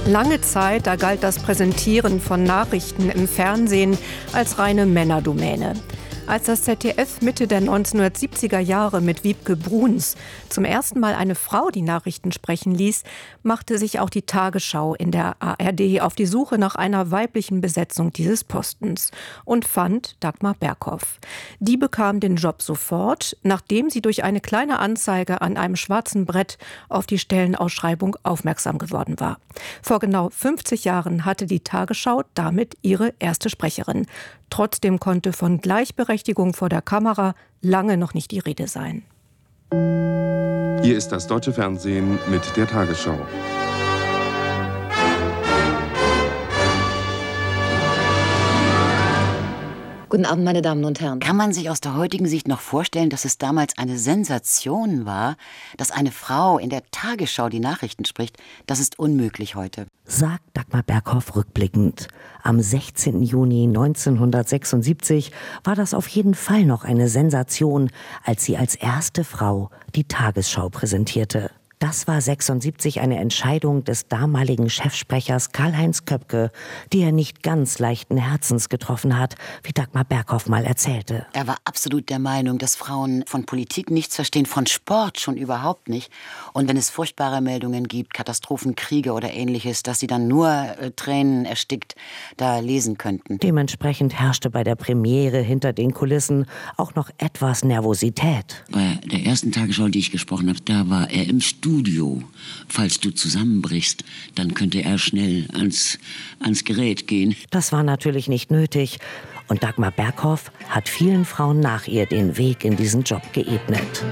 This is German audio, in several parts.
Lange Zeit, da galt das Präsentieren von Nachrichten im Fernsehen als reine Männerdomäne. Als das ZDF Mitte der 1970er Jahre mit Wiebke Bruns zum ersten Mal eine Frau die Nachrichten sprechen ließ, machte sich auch die Tagesschau in der ARD auf die Suche nach einer weiblichen Besetzung dieses Postens und fand Dagmar Berghoff. Die bekam den Job sofort, nachdem sie durch eine kleine Anzeige an einem schwarzen Brett auf die Stellenausschreibung aufmerksam geworden war. Vor genau 50 Jahren hatte die Tagesschau damit ihre erste Sprecherin. Trotzdem konnte von Gleichberechtigung vor der Kamera lange noch nicht die Rede sein. Hier ist das deutsche Fernsehen mit der Tagesschau. Guten Abend, meine Damen und Herren. Kann man sich aus der heutigen Sicht noch vorstellen, dass es damals eine Sensation war, dass eine Frau in der Tagesschau die Nachrichten spricht? Das ist unmöglich heute. Sagt Dagmar Berghoff rückblickend. Am 16. Juni 1976 war das auf jeden Fall noch eine Sensation, als sie als erste Frau die Tagesschau präsentierte. Das war 1976 eine Entscheidung des damaligen Chefsprechers Karl-Heinz Köpke, die er nicht ganz leichten Herzens getroffen hat, wie Dagmar Berghoff mal erzählte. Er war absolut der Meinung, dass Frauen von Politik nichts verstehen, von Sport schon überhaupt nicht. Und wenn es furchtbare Meldungen gibt, Katastrophen, Kriege oder Ähnliches, dass sie dann nur Tränen erstickt da lesen könnten. Dementsprechend herrschte bei der Premiere hinter den Kulissen auch noch etwas Nervosität. Bei der ersten Tagesschau, die ich gesprochen habe, da war er im Studio. Falls du zusammenbrichst, dann könnte er schnell ans Gerät gehen. Das war natürlich nicht nötig. Und Dagmar Berghoff hat vielen Frauen nach ihr den Weg in diesen Job geebnet.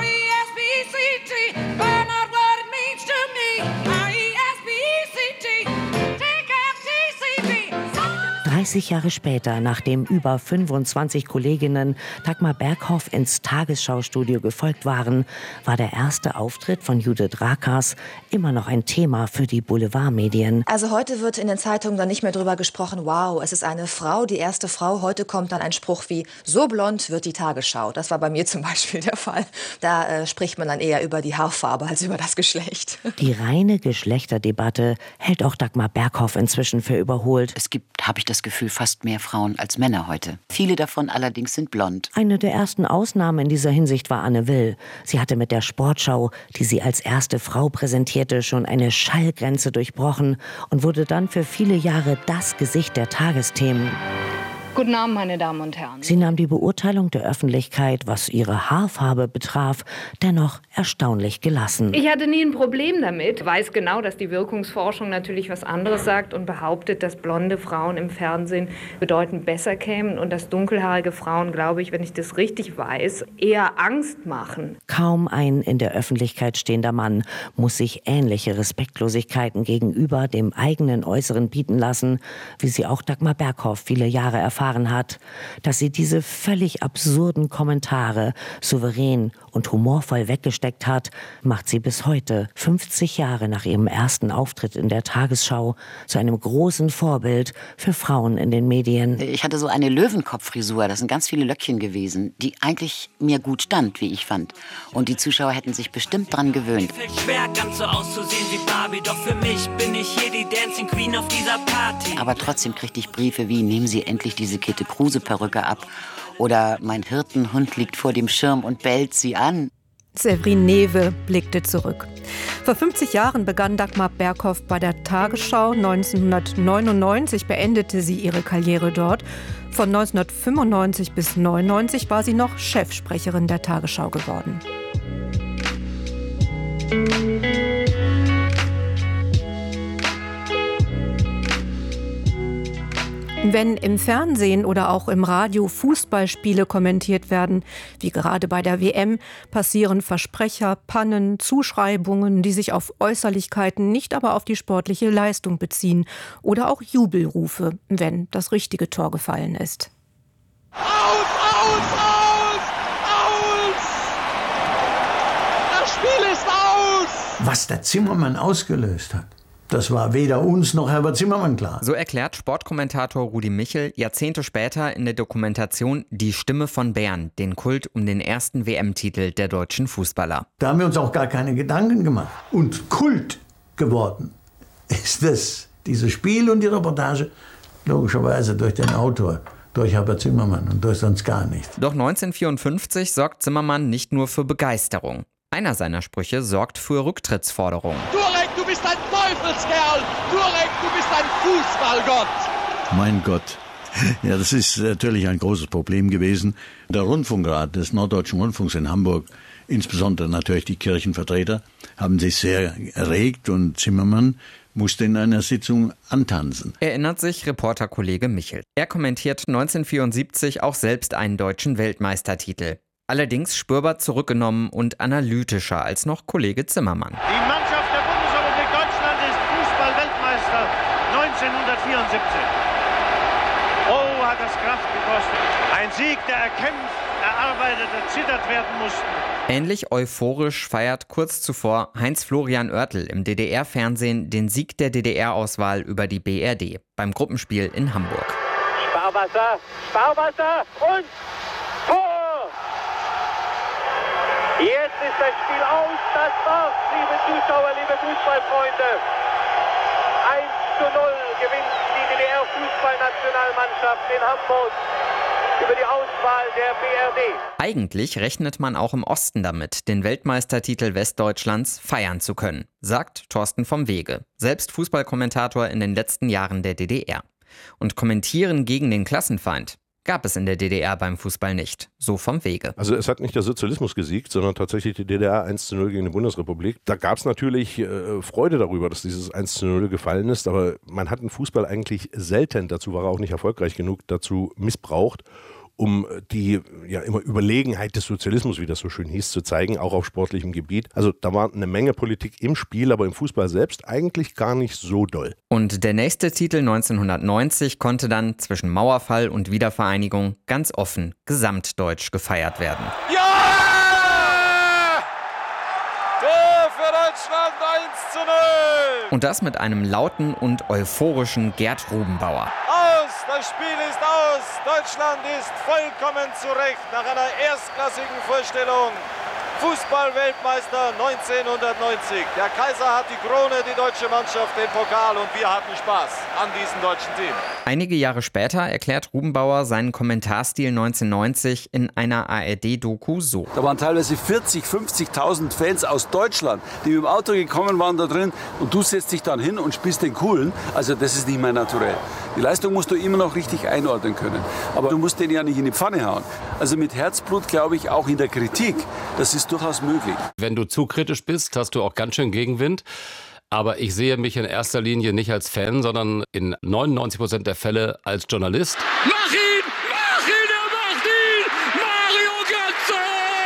30 Jahre später, nachdem über 25 Kolleginnen Dagmar Berghoff ins Tagesschau-Studio gefolgt waren, war der erste Auftritt von Judith Rakers immer noch ein Thema für die Boulevardmedien. Also heute wird in den Zeitungen dann nicht mehr drüber gesprochen, wow, es ist eine Frau, die erste Frau. Heute kommt dann ein Spruch wie, so blond wird die Tagesschau. Das war bei mir zum Beispiel der Fall. Da spricht man dann eher über die Haarfarbe als über das Geschlecht. Die reine Geschlechterdebatte hält auch Dagmar Berghoff inzwischen für überholt. Es gibt, habe ich das Gefühl, fast mehr Frauen als Männer heute. Viele davon allerdings sind blond. Eine der ersten Ausnahmen in dieser Hinsicht war Anne Will. Sie hatte mit der Sportschau, die sie als erste Frau präsentierte, schon eine Schallgrenze durchbrochen und wurde dann für viele Jahre das Gesicht der Tagesthemen. Guten Abend, meine Damen und Herren. Sie nahm die Beurteilung der Öffentlichkeit, was ihre Haarfarbe betraf, dennoch erstaunlich gelassen. Ich hatte nie ein Problem damit. Ich weiß genau, dass die Wirkungsforschung natürlich was anderes sagt und behauptet, dass blonde Frauen im Fernsehen bedeutend besser kämen und dass dunkelhaarige Frauen, glaube ich, wenn ich das richtig weiß, eher Angst machen. Kaum ein in der Öffentlichkeit stehender Mann muss sich ähnliche Respektlosigkeiten gegenüber dem eigenen Äußeren bieten lassen, wie sie auch Dagmar Berghoff viele Jahre erfahren hat. Dass sie diese völlig absurden Kommentare souverän und humorvoll weggesteckt hat, macht sie bis heute, 50 Jahre nach ihrem ersten Auftritt in der Tagesschau, zu einem großen Vorbild für Frauen in den Medien. Ich hatte so eine Löwenkopffrisur, das sind ganz viele Löckchen gewesen, die eigentlich mir gut stand, wie ich fand. Und die Zuschauer hätten sich bestimmt dran gewöhnt. Schwer, ganz so auszusehen wie Barbie, doch für mich bin ich hier die Dancing Queen auf dieser Party. Aber trotzdem kriegte ich Briefe wie, nehmen Sie endlich diese Käthe-Kruse-Perücke ab. Oder mein Hirtenhund liegt vor dem Schirm und bellt sie an. Séverine Newe blickte zurück. Vor 50 Jahren begann Dagmar Berghoff bei der Tagesschau. 1999 beendete sie ihre Karriere dort. Von 1995 bis 1999 war sie noch Chefsprecherin der Tagesschau geworden. Wenn im Fernsehen oder auch im Radio Fußballspiele kommentiert werden, wie gerade bei der WM, passieren Versprecher, Pannen, Zuschreibungen, die sich auf Äußerlichkeiten, nicht aber auf die sportliche Leistung beziehen, oder auch Jubelrufe, wenn das richtige Tor gefallen ist. Aus, aus, aus, aus! Das Spiel ist aus! Was der Zimmermann ausgelöst hat, das war weder uns noch Herbert Zimmermann klar. So erklärt Sportkommentator Rudi Michel Jahrzehnte später in der Dokumentation Die Stimme von Bern, den Kult um den ersten WM-Titel der deutschen Fußballer. Da haben wir uns auch gar keine Gedanken gemacht. Und Kult geworden ist das, dieses Spiel und die Reportage, logischerweise durch den Autor, durch Herbert Zimmermann und durch sonst gar nichts. Doch 1954 sorgt Zimmermann nicht nur für Begeisterung. Einer seiner Sprüche sorgt für Rücktrittsforderungen. Turek, du bist ein Teufelskerl! Turek, du bist ein Fußballgott! Mein Gott. Ja, das ist natürlich ein großes Problem gewesen. Der Rundfunkrat des Norddeutschen Rundfunks in Hamburg, insbesondere natürlich die Kirchenvertreter, haben sich sehr erregt und Zimmermann musste in einer Sitzung antanzen. Erinnert sich Reporterkollege Michel. Er kommentiert 1974 auch selbst einen deutschen Weltmeistertitel. Allerdings spürbar zurückgenommen und analytischer als noch Kollege Zimmermann. Die Mannschaft der Bundesrepublik Deutschland ist Fußball-Weltmeister 1974. Oh, hat das Kraft gekostet. Ein Sieg, der erkämpft, erarbeitet, erzittert werden musste. Ähnlich euphorisch feiert kurz zuvor Heinz-Florian Oertel im DDR-Fernsehen den Sieg der DDR-Auswahl über die BRD beim Gruppenspiel in Hamburg. Sparwasser, Sparwasser und Tor! Jetzt ist das Spiel aus, das war's, liebe Zuschauer, liebe Fußballfreunde. 1:0 gewinnt die DDR-Fußballnationalmannschaft in Hamburg über die Auswahl der BRD. Eigentlich rechnet man auch im Osten damit, den Weltmeistertitel Westdeutschlands feiern zu können, sagt Thorsten vom Wege, selbst Fußballkommentator in den letzten Jahren der DDR. Und kommentieren gegen den Klassenfeind gab es in der DDR beim Fußball nicht, so vom Wege. Also es hat nicht der Sozialismus gesiegt, sondern tatsächlich die DDR 1:0 gegen die Bundesrepublik. Da gab es natürlich Freude darüber, dass dieses 1:0 gefallen ist, aber man hat den Fußball eigentlich selten, dazu war er auch nicht erfolgreich genug, dazu missbraucht, um die ja immer Überlegenheit des Sozialismus, wie das so schön hieß, zu zeigen, auch auf sportlichem Gebiet. Also da war eine Menge Politik im Spiel, aber im Fußball selbst eigentlich gar nicht so doll. Und der nächste Titel 1990 konnte dann zwischen Mauerfall und Wiedervereinigung ganz offen gesamtdeutsch gefeiert werden. Ja! Tor für Deutschland 1:0! Und das mit einem lauten und euphorischen Gerd Rubenbauer. Aus! Das Spiel ist aus! Deutschland ist vollkommen zurecht nach einer erstklassigen Vorstellung. Fußball-Weltmeister 1990. Der Kaiser hat die Krone, die deutsche Mannschaft den Pokal und wir hatten Spaß an diesem deutschen Team. Einige Jahre später erklärt Rubenbauer seinen Kommentarstil 1990 in einer ARD-Doku so. Da waren teilweise 40.000, 50.000 Fans aus Deutschland, die mit dem Auto gekommen waren da drin und du setzt dich dann hin und spielst den Coolen. Also das ist nicht mehr naturell. Die Leistung musst du immer noch richtig einordnen können. Aber du musst den ja nicht in die Pfanne hauen. Also mit Herzblut glaube ich auch in der Kritik, das ist durchaus möglich. Wenn du zu kritisch bist, hast du auch ganz schön Gegenwind. Aber ich sehe mich in erster Linie nicht als Fan, sondern in 99% der Fälle als Journalist. Mach ihn! Mach ihn! Er macht ihn! Mario Götze!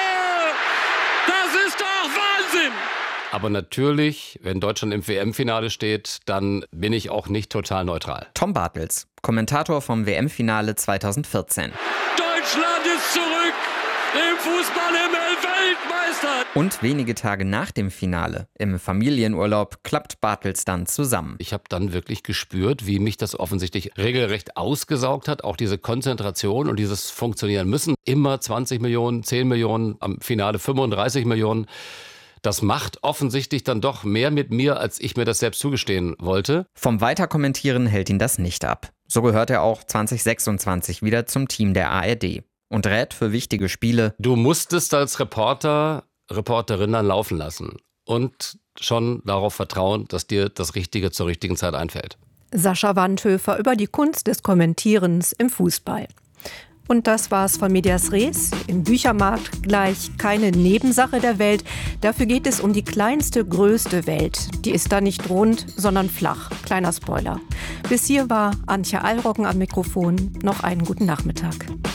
Das ist doch Wahnsinn! Aber natürlich, wenn Deutschland im WM-Finale steht, dann bin ich auch nicht total neutral. Tom Bartels, Kommentator vom WM-Finale 2014. Deutschland ist zurück! Im Fußballhimmel Weltmeister! Und wenige Tage nach dem Finale, im Familienurlaub, klappt Bartels dann zusammen. Ich habe dann wirklich gespürt, wie mich das offensichtlich regelrecht ausgesaugt hat. Auch diese Konzentration und dieses Funktionieren müssen. Immer 20 Millionen, 10 Millionen, am Finale 35 Millionen. Das macht offensichtlich dann doch mehr mit mir, als ich mir das selbst zugestehen wollte. Vom Weiterkommentieren hält ihn das nicht ab. So gehört er auch 2026 wieder zum Team der ARD. Und rät für wichtige Spiele. Du musstest als Reporter, Reporterin dann laufen lassen und schon darauf vertrauen, dass dir das Richtige zur richtigen Zeit einfällt. Sascha Wandhöfer über die Kunst des Kommentierens im Fußball. Und das war's von Medias Res. Im Büchermarkt gleich keine Nebensache der Welt. Dafür geht es um die kleinste, größte Welt. Die ist da nicht rund, sondern flach. Kleiner Spoiler. Bis hier war Antje Allroggen am Mikrofon. Noch einen guten Nachmittag.